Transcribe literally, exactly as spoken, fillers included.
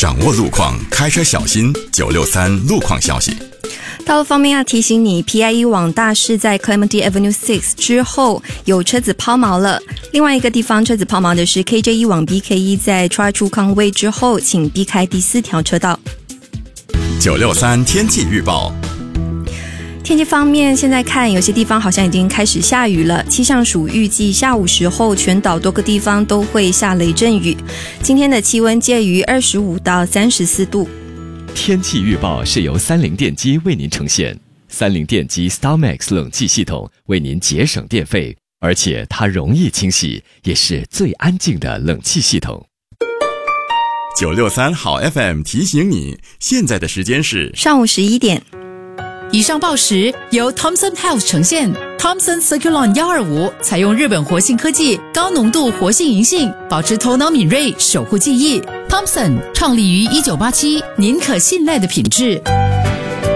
掌握路况，开车小心。九六三路况消息。 道路方面要提醒你 ，P I E 往大市在 Clementi Avenue 六之后有车子抛锚了。另外一个地方车子抛锚的是 K J 一 往 B K 一，在 Chua Chu Kang Way 之后，请避开第四条车道。 九六三天气预报。 天气方面，现在看有些地方好像已经开始下雨了。气象署预计下午时候，全岛多个地方都会下雷阵雨。今天的气温介于二十五到三十四度。 天气预报是由三菱电机为您呈现。三菱电机 StarMax 冷气系统为您节省电费，而且它容易清洗，也是最安静的冷气系统。 九六三好 F M 提醒你，现在的时间是上午十一点。 以上报时由 Thomson Health 呈现。Thomson Circulon 一二五采用日本活性科技，高浓度活性银杏，保持头脑敏锐，守护记忆。Thomson 创立于一九八七，您可信赖的品质。